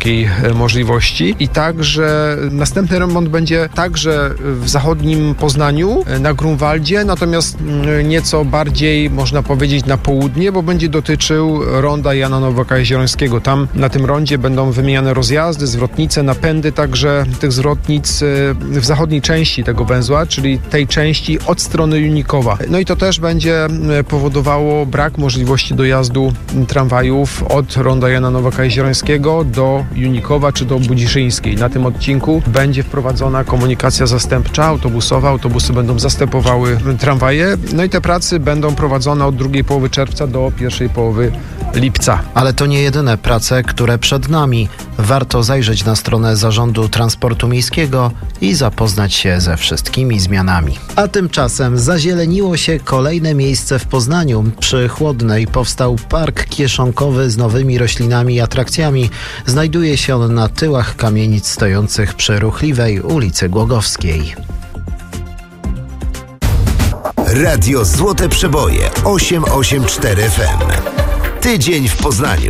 takiej możliwości. I także następny remont będzie także w zachodnim Poznaniu, na Grunwaldzie, natomiast nieco bardziej, można powiedzieć, na południe, bo będzie dotyczył ronda Jana Nowaka-Jeziorańskiego. Tam na tym rondzie będą wymieniane rozjazdy, zwrotnice, napędy także tych zwrotnic w zachodniej części tego węzła, czyli tej części od strony Junikowa. No i to też będzie powodowało brak możliwości dojazdu tramwajów od ronda Jana Nowaka-Jeziorańskiego do Junikowa czy do Budziszyńskiej. Na tym odcinku będzie wprowadzona komunikacja zastępcza, autobusowa. Autobusy będą zastępowały tramwaje. No i te prace będą prowadzone od drugiej połowy czerwca do pierwszej połowy lipca. Ale to nie jedyne prace, które przed nami. Warto zajrzeć na stronę Zarządu Transportu Miejskiego i zapoznać się ze wszystkimi zmianami. A tymczasem zazieleniło się kolejne miejsce w Poznaniu. Przy Chłodnej powstał park kieszonkowy z nowymi roślinami i atrakcjami. Znajduje się on na tyłach kamienic stojących przy ruchliwej ulicy Głogowskiej. Radio Złote Przeboje 884 FM. Tydzień w Poznaniu.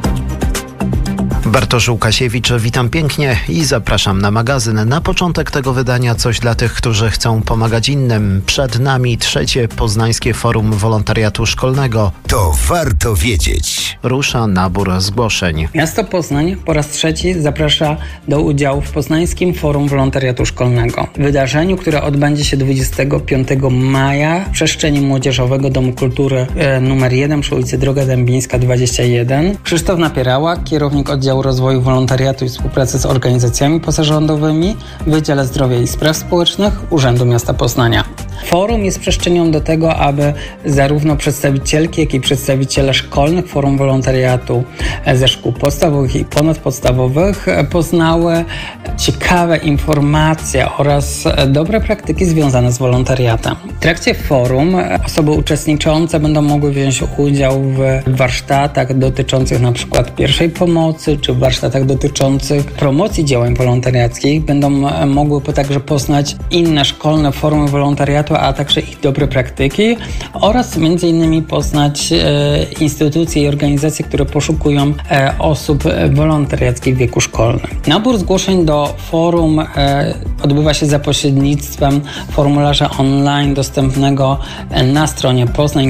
Bartosz Łukasiewicz, witam pięknie i zapraszam na magazyn. Na początek tego wydania coś dla tych, którzy chcą pomagać innym. Przed nami 3. Poznańskie Forum Wolontariatu Szkolnego. To warto wiedzieć. Rusza nabór zgłoszeń. Miasto Poznań po raz 3 zaprasza do udziału w Poznańskim Forum Wolontariatu Szkolnego. Wydarzeniu, które odbędzie się 25 maja w przestrzeni Młodzieżowego Domu Kultury nr 1 przy ulicy Droga Dębińska 21. Krzysztof Napierała, kierownik oddziału rozwoju wolontariatu i współpracy z organizacjami pozarządowymi w Wydziale Zdrowia i Spraw Społecznych Urzędu Miasta Poznania. Forum jest przestrzenią do tego, aby zarówno przedstawicielki, jak i przedstawiciele szkolnych forum wolontariatu ze szkół podstawowych i ponadpodstawowych poznały ciekawe informacje oraz dobre praktyki związane z wolontariatem. W trakcie forum osoby uczestniczące będą mogły wziąć udział w warsztatach dotyczących np. pierwszej pomocy, czy w warsztatach dotyczących promocji działań wolontariackich. Będą mogły także poznać inne szkolne formy wolontariatu, a także ich dobre praktyki oraz m.in. poznać instytucje i organizacje, które poszukują osób wolontariackich w wieku szkolnym. Nabór zgłoszeń do forum odbywa się za pośrednictwem formularza online dostępnego na stronie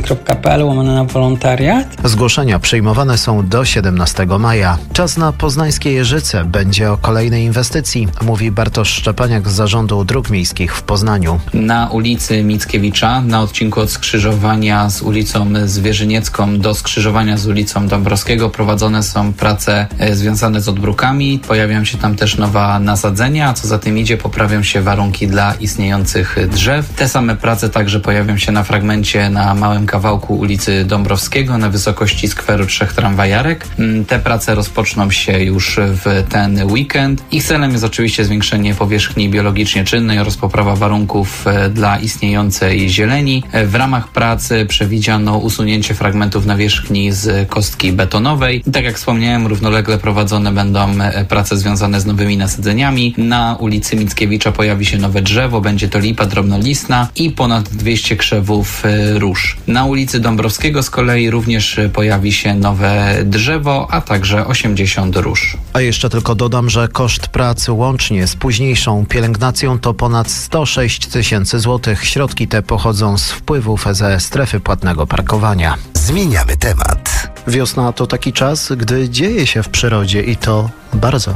poznań.pl/wolontariat. Zgłoszenia przyjmowane są do 17 maja. Czas na poznańskie Jeżyce. Będzie o kolejnej inwestycji, mówi Bartosz Szczepaniak z Zarządu Dróg Miejskich w Poznaniu. Na ulicy Mickiewicza, na odcinku od skrzyżowania z ulicą Zwierzyniecką do skrzyżowania z ulicą Dąbrowskiego prowadzone są prace związane z odbrukami. Pojawią się tam też nowe nasadzenia, a co za tym idzie, poprawią się warunki dla istniejących drzew. Te same prace także pojawią się na fragmencie na małym kawałku ulicy Dąbrowskiego na wysokości skweru 3 tramwajarek. Te prace rozpoczną się już w ten weekend. Ich celem jest oczywiście zwiększenie powierzchni biologicznie czynnej oraz poprawa warunków dla istniejącej zieleni. W ramach pracy przewidziano usunięcie fragmentów nawierzchni z kostki betonowej. I tak jak wspomniałem, równolegle prowadzone będą prace związane z nowymi nasadzeniami. Na ulicy Mickiewicza pojawi się nowe drzewo, będzie to lipa drobnolistna i ponad 200 krzewów róż. Na ulicy Dąbrowskiego z kolei również pojawi się nowe drzewo, a także 80 róż. A jeszcze tylko dodam, że koszt pracy łącznie z późniejszą pielęgnacją to ponad 106 tysięcy złotych. Środki te pochodzą z wpływów ze strefy płatnego parkowania. Zmieniamy temat. Wiosna to taki czas, gdy dzieje się w przyrodzie i to bardzo.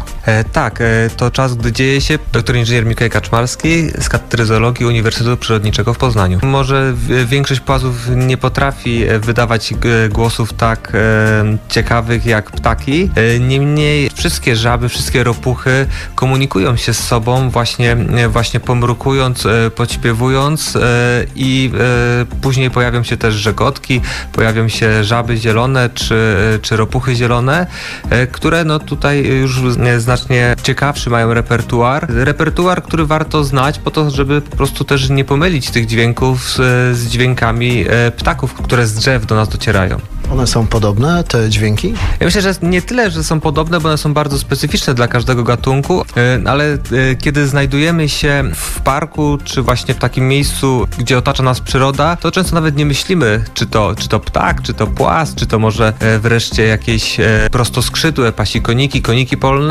To czas, gdy dzieje się. Doktor inżynier Mikołaj Kaczmarski z Katedry Zoologii Uniwersytetu Przyrodniczego w Poznaniu. Może większość płazów nie potrafi wydawać głosów tak ciekawych jak ptaki. Niemniej wszystkie żaby, wszystkie ropuchy komunikują się z sobą właśnie pomrukując, podśpiewując i później pojawią się też żegotki, pojawią się żaby zielone czy ropuchy zielone, które tutaj już znacznie ciekawszy mają repertuar, który warto znać po to, żeby po prostu też nie pomylić tych dźwięków z dźwiękami ptaków, które z drzew do nas docierają. One są podobne, te dźwięki? Ja myślę, że nie tyle, że są podobne, bo one są bardzo specyficzne dla każdego gatunku, ale kiedy znajdujemy się w parku, czy właśnie w takim miejscu, gdzie otacza nas przyroda, to często nawet nie myślimy, czy to ptak, czy to płaz, czy to może wreszcie jakieś prostoskrzydłe pasikoniki, koniki polne,